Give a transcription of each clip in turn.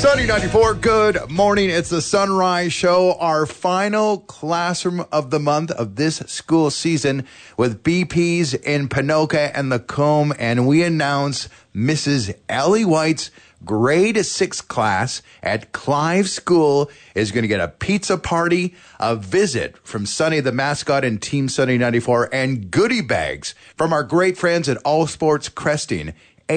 Sunny 94, good morning. It's the Sunrise Show, our final classroom of the month of this school season with BP's in Ponoka and Lacombe. And we announce Mrs. Ellie White's grade 6 class at Clive School is going to get a pizza party, a visit from Sunny the mascot and Team Sunny 94, and goodie bags from our great friends at All Sports Cresting,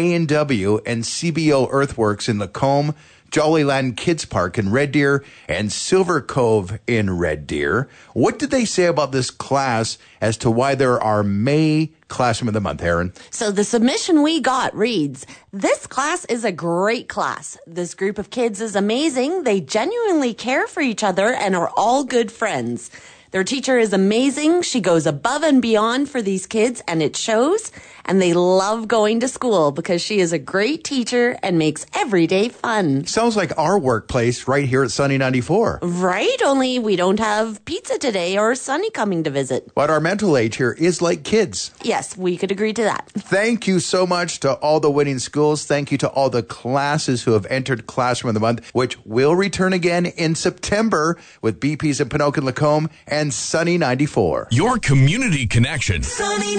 A&W, and CBO Earthworks in Lacombe, Jollyland Kids Park in Red Deer, and Silver Cove in Red Deer. What did they say about this class as to why they're our May Classroom of the Month, Erin? So the submission we got reads, this class is a great class. This group of kids is amazing. They genuinely care for each other and are all good friends. Their teacher is amazing. She goes above and beyond for these kids, and it shows. And they love going to school because she is a great teacher and makes every day fun. Sounds like our workplace right here at Sunny 94. Right, only we don't have pizza today or Sunny coming to visit. But our mental age here is like kids. Yes, we could agree to that. Thank you so much to all the winning schools. Thank you to all the classes who have entered Classroom of the Month, which will return again in September with BP's in Ponoka and Lacombe and Sunny 94. Your community connection. Sunny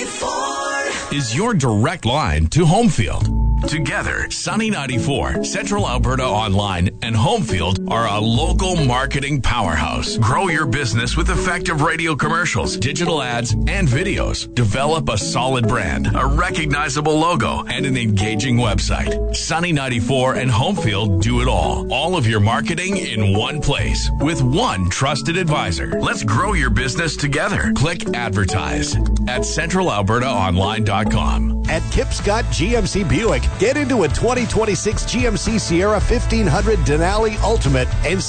94. Is your direct line to Homefield. Together, Sunny 94, Central Alberta Online, and Homefield are a local marketing powerhouse. Grow your business with effective radio commercials, digital ads, and videos. Develop a solid brand, a recognizable logo, and an engaging website. Sunny 94 and Homefield do it all. All of your marketing in one place with one trusted advisor. Let's grow your business together. Click advertise at centralalbertaonline.com. At Kip Scott GMC Buick, get into a 2026 GMC Sierra 1500 Denali Ultimate and